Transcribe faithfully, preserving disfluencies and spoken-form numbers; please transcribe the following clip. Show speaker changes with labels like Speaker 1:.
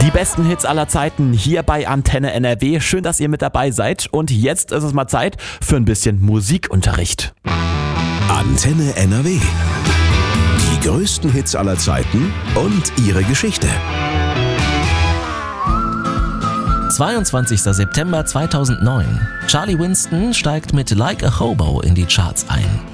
Speaker 1: Die besten Hits aller Zeiten hier bei Antenne N R W. Schön, dass ihr mit dabei seid. Und jetzt ist es mal Zeit für ein bisschen Musikunterricht.
Speaker 2: Antenne N R W. Die größten Hits aller Zeiten und ihre Geschichte.
Speaker 3: zweiundzwanzigster September zweitausendneun. Charlie Winston steigt mit Like a Hobo in die Charts ein.